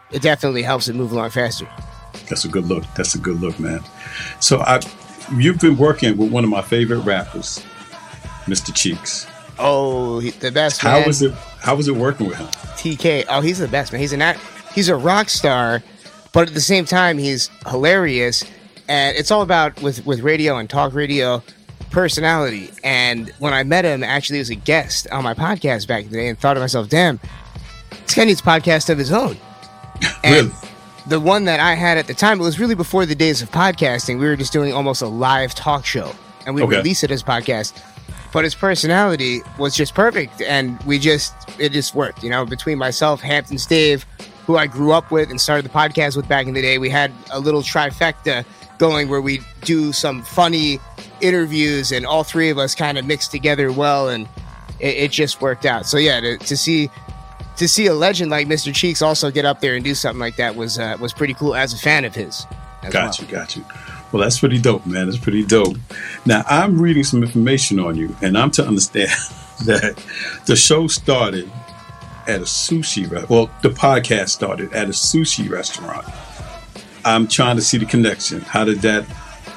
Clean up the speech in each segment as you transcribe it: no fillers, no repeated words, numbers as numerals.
it definitely helps it move along faster. That's a good look. That's a good look, man. So you've been working with one of my favorite rappers, Mr. Cheeks. Oh, the best. How man. was it? How was it working with him? TK. Oh, he's the best, man. He's a rock star, but at the same time, he's hilarious. And it's all about with radio and talk radio personality. And when I met him, actually, as a guest on my podcast back in the day, and thought to myself, damn, this guy needs a podcast of his own. And Really? the one that I had at the time, it was really before the days of podcasting. We were just doing almost a live talk show, and we released it as podcast. But his personality was just perfect, and it just worked. You know, between myself, Hampton's Dave, who I grew up with and started the podcast with back in the day, we had a little trifecta going where we do some funny interviews, and all three of us kind of mixed together well, and it just worked out. So yeah, to see a legend like Mr. Cheeks also get up there and do something like that was pretty cool as a fan of his. Got you. Well, that's pretty dope, man. That's pretty dope. Now, I'm reading some information on you, and I'm to understand that the show started at a sushi restaurant. Well, the podcast started at a sushi restaurant. I'm trying to see the connection. How did that,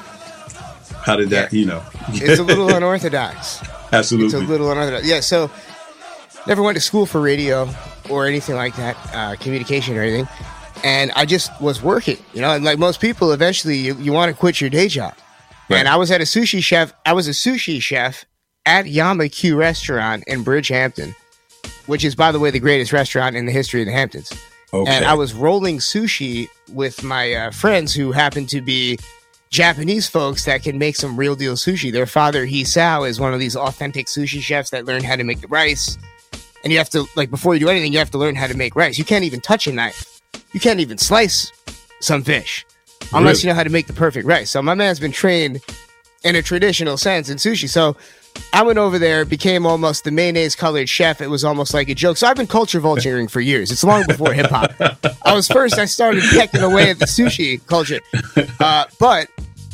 you know? It's a little unorthodox. Absolutely. It's a little unorthodox. Yeah, so never went to school for radio or anything like that, communication or anything. And I just was working, you know, and like most people, eventually you want to quit your day job. Right. And I was a sushi chef at Yama-Q restaurant in Bridgehampton, which is, by the way, the greatest restaurant in the history of the Hamptons. Okay. And I was rolling sushi with my friends who happen to be Japanese folks that can make some real deal sushi. Their father, Hisao, is one of these authentic sushi chefs that learned how to make the rice. And you have to, like, before you do anything, you have to learn how to make rice. You can't even touch a knife. You can't even slice some fish unless you know how to make the perfect rice. So my man's been trained in a traditional sense in sushi. So I went over there, became almost the mayonnaise colored chef. It was almost like a joke. So I've been culture vulturing for years. It's long before hip hop. I started pecking away at the sushi culture. But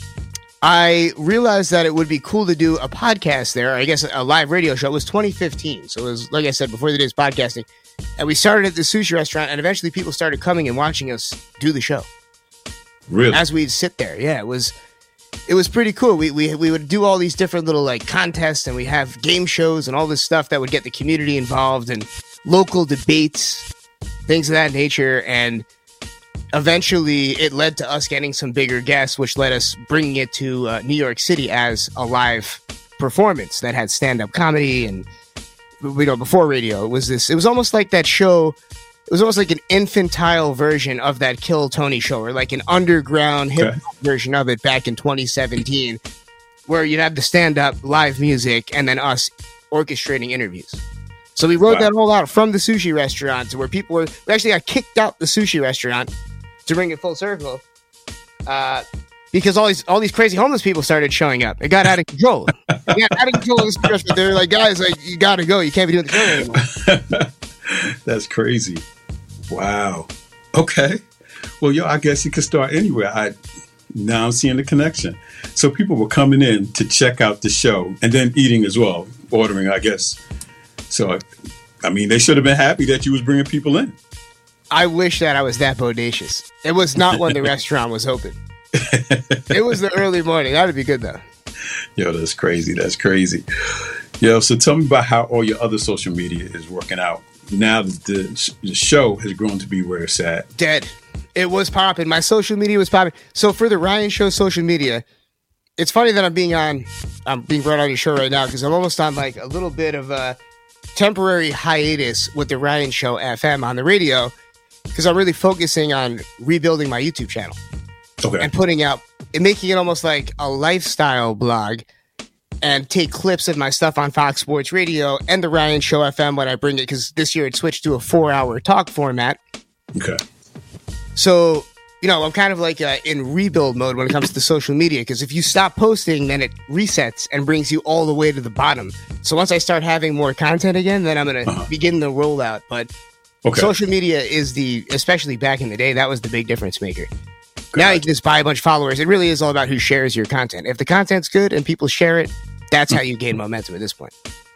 I realized that it would be cool to do a podcast there. I guess a live radio show. It was 2015. So it was, like I said, before the days of podcasting. And we started at the sushi restaurant, and eventually people started coming and watching us do the show. Really? As we'd sit there. Yeah, it was pretty cool. We would do all these different little like contests, and we have game shows and all this stuff that would get the community involved, and local debates, things of that nature. And eventually it led to us getting some bigger guests, which led us bringing it to New York City as a live performance that had stand-up comedy. And you know, before radio, it was almost like that show. It was almost like an infantile version of that Kill Tony show, or like an underground hip hop version of it back in 2017, where you'd have the stand-up live music and then us orchestrating interviews. So we wrote that all out from the sushi restaurant to where people we actually got kicked out the sushi restaurant to bring it full circle, because all these crazy homeless people started showing up. It got out of control. It got out of control in the restaurant. They were like, guys, like, you got to go. You can't be doing the show anymore. That's crazy. Wow. Okay. Well, I guess you could start anywhere. Now I'm seeing the connection. So people were coming in to check out the show and then eating as well, ordering, I guess. So, I mean, they should have been happy that you was bringing people in. I wish that I was that bodacious. It was not when the restaurant was open. It was the early morning. That'd be good, though. Yo, that's crazy. That's crazy. Yo, so tell me about how all your other social media is working out now that the show has grown to be where it's at. Dead. It was popping. My social media was popping. So for the Ryan Show social media, it's funny that I'm being brought on your show right now, because I'm almost on like a little bit of a temporary hiatus with the Ryan Show FM on the radio, because I'm really focusing on rebuilding my YouTube channel. Okay. And putting out and making it almost like a lifestyle blog, and take clips of my stuff on Fox Sports Radio and the Ryan Show FM when I bring it, because this year it switched to a 4-hour talk format. Okay. So, you know, I'm kind of like in rebuild mode when it comes to social media, because if you stop posting, then it resets and brings you all the way to the bottom. So once I start having more content again, then I'm going to begin the rollout. But social media is especially back in the day, that was the big difference maker. Now you can just buy a bunch of followers. It really is all about who shares your content. If the content's good and people share it, that's how you gain momentum at this point.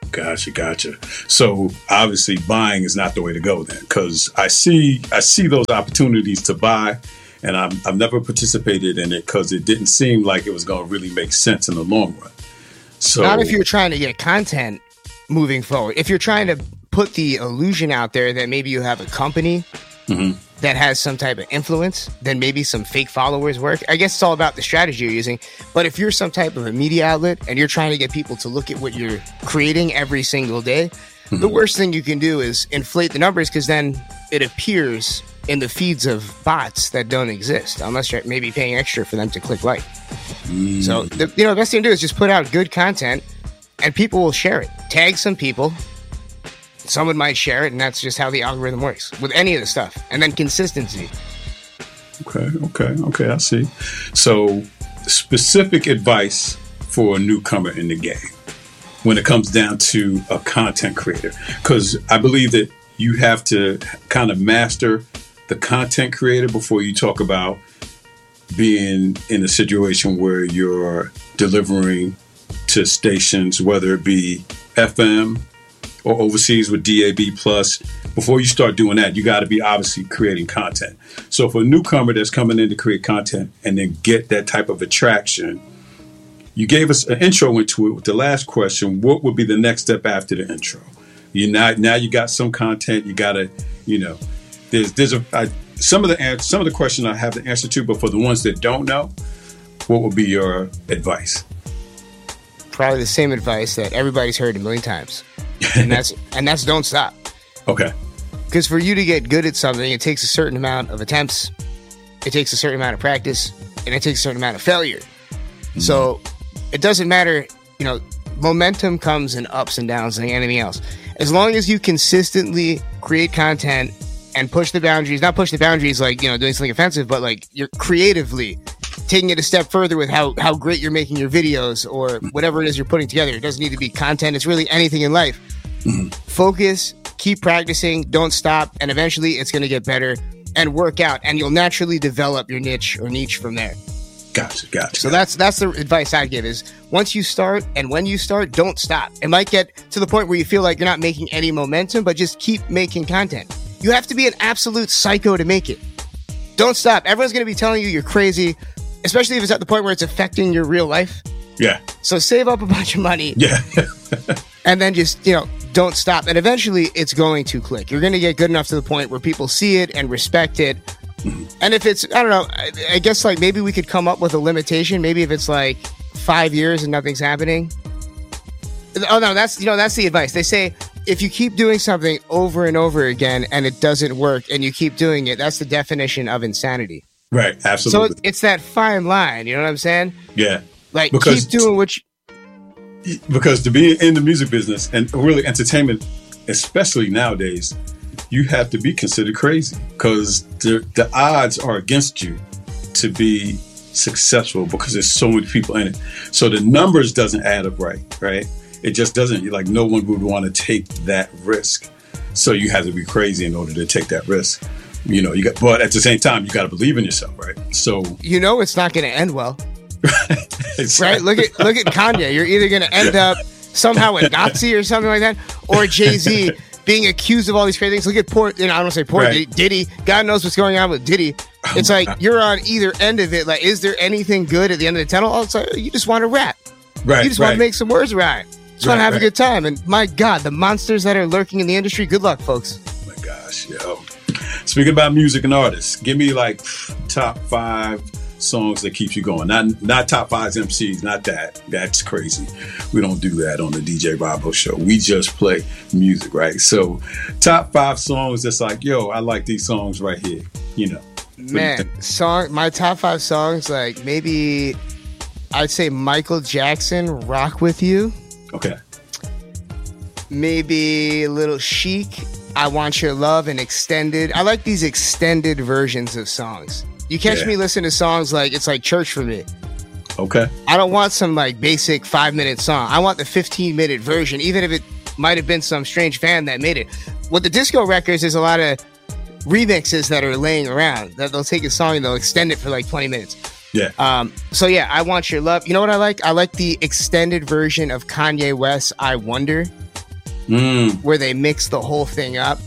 Gotcha. So obviously buying is not the way to go then, because I see those opportunities to buy, and I've never participated in it because it didn't seem like it was going to really make sense in the long run. So not if you're trying to get content moving forward. If you're trying to put the illusion out there that maybe you have a company that has some type of influence, then maybe some fake followers work. I guess it's all about the strategy you're using. But if you're some type of a media outlet and you're trying to get people to look at what you're creating every single day, the worst thing you can do is inflate the numbers, because then it appears in the feeds of bots that don't exist, unless you're maybe paying extra for them to click like. So the best thing to do is just put out good content, and people will share it. Tag some people. Someone might share it, and that's just how the algorithm works with any of the stuff. And then consistency. Okay. I see. So specific advice for a newcomer in the game when it comes down to a content creator, because I believe that you have to kind of master the content creator before you talk about being in a situation where you're delivering to stations, whether it be FM or overseas with DAB+. Before you start doing that, you got to be obviously creating content. So for a newcomer that's coming in to create content and then get that type of attraction, you gave us an intro into it with the last question. What would be the next step after the intro? Now you got some content. You got to, some of the questions I have the answer to, but for the ones that don't know, what would be your advice? Probably the same advice that everybody's heard a million times. And that's don't stop. Okay. Because for you to get good at something, it takes a certain amount of attempts, it takes a certain amount of practice, and it takes a certain amount of failure. So it doesn't matter, momentum comes in ups and downs like anything else. As long as you consistently create content and push the boundaries, not push the boundaries like, doing something offensive, but like you're creatively taking it a step further with how great you're making your videos or whatever it is you're putting together. It doesn't need to be content. It's really anything in life. Focus, keep practicing, don't stop, and eventually it's going to get better and work out, and you'll naturally develop your niche from there. Gotcha. So that's the advice I'd give is once you start and when you start, don't stop. It might get to the point where you feel like you're not making any momentum, but just keep making content. You have to be an absolute psycho to make it. Don't stop. Everyone's going to be telling you you're crazy, especially if it's at the point where it's affecting your real life. Yeah. So save up a bunch of money. Yeah. And then just, don't stop. And eventually it's going to click. You're going to get good enough to the point where people see it and respect it. And if it's, I don't know, I guess like maybe we could come up with a limitation. Maybe if it's like 5 years and nothing's happening. Oh no, that's the advice. They say if you keep doing something over and over again and it doesn't work and you keep doing it, that's the definition of insanity. Right. Absolutely. So it's that fine line. You know what I'm saying? Yeah. Like keep doing what because to be in the music business and really entertainment, especially nowadays, you have to be considered crazy because the odds are against you to be successful because there's so many people in it. So the numbers doesn't add up right? It just doesn't. Like no one would want to take that risk. So you have to be crazy in order to take that risk. But at the same time, you got to believe in yourself, right? So it's not going to end well. Exactly. Right? Look at Kanye. You're either going to end up somehow a Nazi or something like that, or Jay-Z being accused of all these crazy things. Look at I don't want to say poor right. Diddy. God knows what's going on with Diddy. It's like you're on either end of it. Like, is there anything good at the end of the tunnel? Oh, it's like you just want to rap. Right. You just want to make some words right. Just want to have a good time. And my God, the monsters that are lurking in the industry. Good luck, folks. Oh my gosh, yo. Speaking about music and artists, give me like top 5 songs that keeps you going. Not top 5 MCs, not that. That's crazy. We don't do that on the DJ Bobo show. We just play music, right? So top 5 songs that's like, yo, I like these songs right here. Man, my top 5 songs, like maybe I'd say Michael Jackson, Rock With You. Okay. Maybe a little Chic, I Want Your Love, and extended. I like these extended versions of songs. You catch me listen to songs like it's like church for me. Okay. I don't want some like basic 5-minute song. I want the 15-minute version, even if it might have been some strange fan that made it. With the disco records, there's a lot of remixes that are laying around that they'll take a song and they'll extend it for like 20 minutes. Yeah. So I Want Your Love. You know what I like? I like the extended version of Kanye West's I Wonder. where they mix the whole thing up.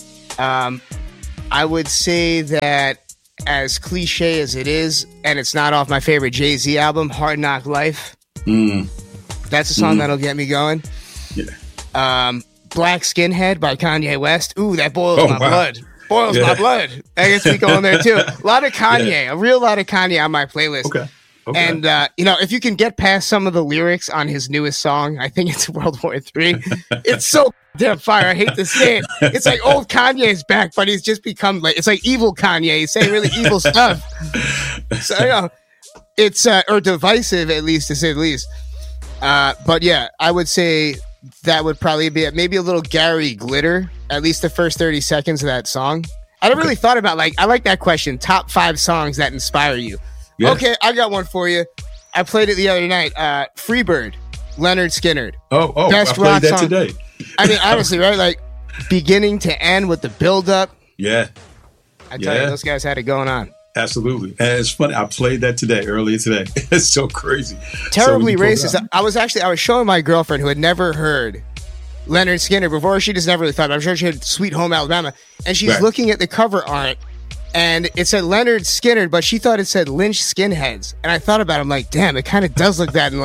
I would say that, as cliche as it is, and it's not off my favorite Jay-Z album, Hard Knock Life. That's a song that'll get me going. Yeah. Black Skinhead by Kanye West. Ooh, that boils my blood. Boils my blood. I guess we go on there too. A lot of Kanye, a real lot of Kanye on my playlist. Okay. And, if you can get past some of the lyrics on his newest song, I think it's World War III. It's so damn fire. I hate to say it. It's like old Kanye's back, but he's just become like, it's like evil Kanye. He's saying really evil stuff. So, it's, or divisive, at least, to say the least. But yeah, I would say that would probably be it. Maybe a little Gary Glitter, at least the first 30 seconds of that song. I never really thought about, I like that question. Top 5 songs that inspire you. Yeah. Okay, I got one for you. I played it the other night. Freebird, Leonard Skinner. Oh, best I played that song today. I mean, honestly, right? Like, beginning to end with the build-up. Yeah. I tell you, those guys had it going on. Absolutely. And it's funny. I played that earlier today. It's so crazy. Terribly racist. I was showing my girlfriend, who had never heard Leonard Skinner before. She just never really thought. I'm sure she had Sweet Home Alabama. And she's looking at the cover art, and it said Leonard Skinner, but she thought it said Lynch Skinheads. And I thought about it. I'm like, damn, it kind of does look that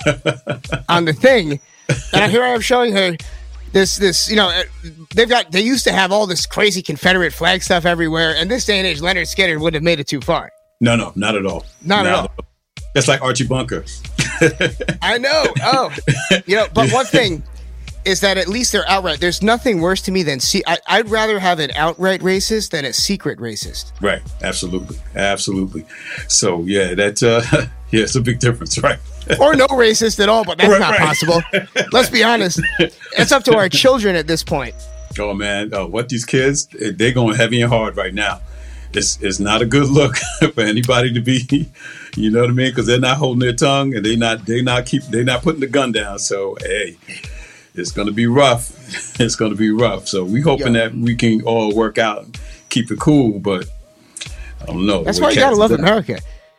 on the thing. And here I am showing her this, they used to have all this crazy Confederate flag stuff everywhere. And this day and age, Leonard Skinner wouldn't have made it too far. No, not at all. Not at all. It's like Archie Bunker. I know. Oh, but one thing is that at least they're outright. There's nothing worse to me than I'd rather have an outright racist than a secret racist. Right. Absolutely. So yeah, that it's a big difference, right? Or no racist at all, but that's not possible. Let's be honest. It's up to our children at this point. Oh man, what these kids, they're going heavy and hard right now. It's not a good look for anybody to be, you know what I mean? Because they're not holding their tongue, and they're not putting the gun down. So hey, it's going to be rough. It's going to be rough. So we hoping that we can all work out and keep it cool, but I don't know. That's why you gotta love America.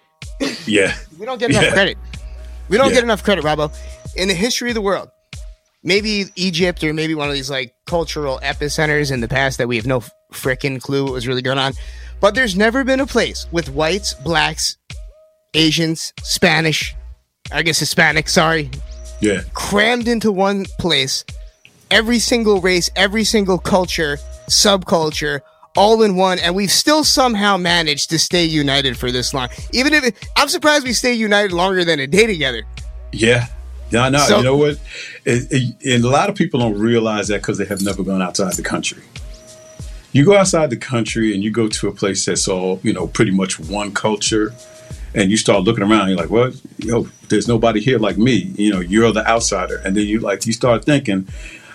Yeah. We don't get enough credit. We don't get enough credit, Robbo. In the history of the world, maybe Egypt or maybe one of these cultural epicenters in the past that we have no frickin' clue what was really going on. But there's never been a place with whites, blacks, Asians, Spanish, I guess Hispanic, sorry. Yeah. Crammed into one place. Every single race, every single culture, subculture, all in one, and we've still somehow managed to stay united for this long. Even if I'm surprised we stay united longer than a day together. Yeah. Yeah, no, so, you know what? And a lot of people don't realize that because they have never gone outside the country. You go outside the country and you go to a place that's all, pretty much one culture, and you start looking around, you're like, well, there's nobody here like me. You're the outsider. And then you start thinking,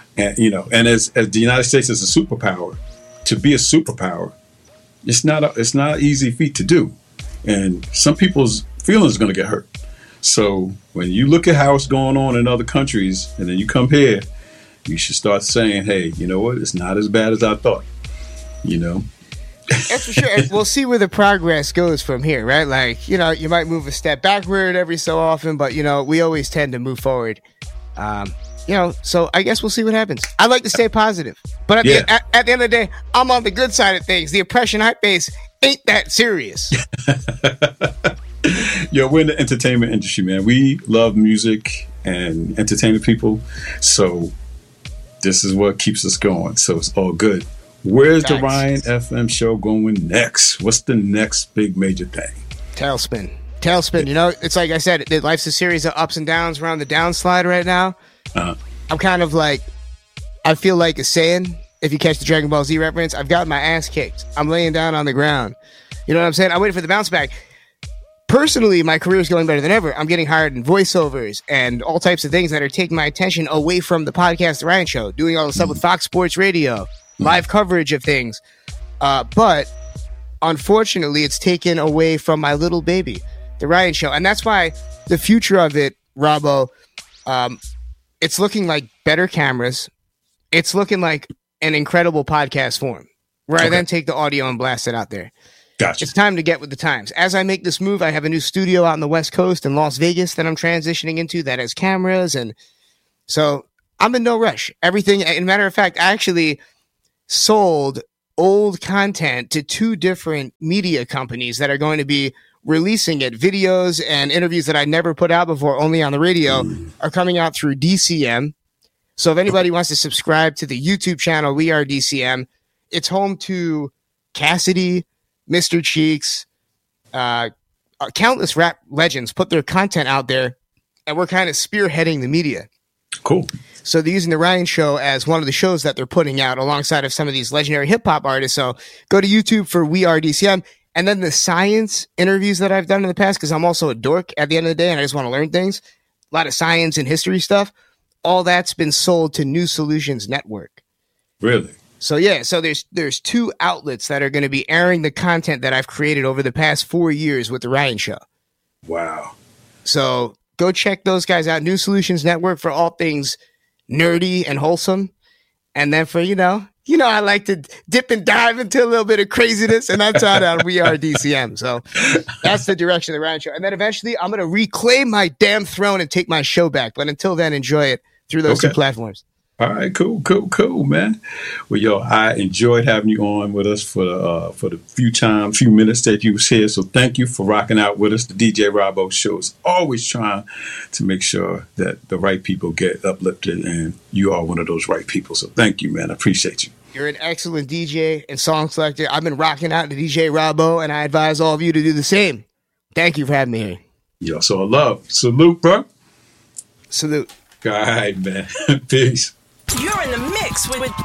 and as the United States is a superpower, to be a superpower, it's not an easy feat to do. And some people's feelings are going to get hurt. So when you look at how it's going on in other countries, and then you come here, you should start saying, hey, you know what? It's not as bad as I thought, That's for sure. We'll see where the progress goes from here, right? You might move a step backward every so often, but, we always tend to move forward. So I guess we'll see what happens. I like to stay positive. But at the end of the day, I'm on the good side of things. The oppression I face ain't that serious. We're in the entertainment industry, man. We love music and entertaining people. So this is what keeps us going. So it's all good. Where's the Ryan FM show going next? What's the next big major thing? Tailspin. It's like I said, life's a series of ups and downs. We're on the downslide right now. I'm kind of I feel like a Saiyan. If you catch the Dragon Ball Z reference, I've got my ass kicked. I'm laying down on the ground. You know what I'm saying? I'm waiting for the bounce back. Personally, my career is going better than ever. I'm getting hired in voiceovers and all types of things that are taking my attention away from the podcast, The Ryan Show, doing all the stuff with Fox Sports Radio, live coverage of things. But unfortunately, it's taken away from my little baby, The Ryan Show. And that's why the future of it, Robbo, it's looking like better cameras. It's looking like an incredible podcast form where I then take the audio and blast it out there. Gotcha. It's time to get with the times. As I make this move, I have a new studio out on the West Coast in Las Vegas that I'm transitioning into that has cameras. And so I'm in no rush. Everything, as a matter of fact, I actually sold old content to 2 different media companies that are going to be releasing it. Videos and interviews that I never put out before, only on the radio, are coming out through DCM. So if anybody wants to subscribe to the YouTube channel, We Are DCM, it's home to Cassidy, Mr. Cheeks, countless rap legends put their content out there, and we're kind of spearheading the media. Cool. So they're using the Ryan Show as one of the shows that they're putting out alongside of some of these legendary hip hop artists. So go to YouTube for We Are DCM. And then the science interviews that I've done in the past, because I'm also a dork at the end of the day and I just want to learn things. A lot of science and history stuff. All that's been sold to New Solutions Network. Really? So yeah, so there's 2 outlets that are going to be airing the content that I've created over the past 4 years with the Ryan Show. Wow. So go check those guys out. New Solutions Network for all things nerdy and wholesome. And then for, I like to dip and dive into a little bit of craziness, and that's on We Are DCM. So that's the direction of the Ryan Show. And then eventually I'm going to reclaim my damn throne and take my show back. But until then, enjoy it through those 2 platforms. All right, cool, man. Well, yo, I enjoyed having you on with us for the few minutes that you was here. So thank you for rocking out with us. The DJ Robbo Show is always trying to make sure that the right people get uplifted, and you are one of those right people. So thank you, man. I appreciate you. You're an excellent DJ and song selector. I've been rocking out to DJ Robbo, and I advise all of you to do the same. Thank you for having me here. Yo, so love. Salute, bro. Salute. All right, man. Peace. You're in the mix with